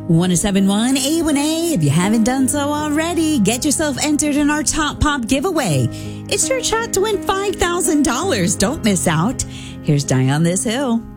1071 A1A. If you haven't done so already, get yourself entered in our Top Pop giveaway. It's your shot to win $5,000. Don't miss out. Here's Die on This Hill.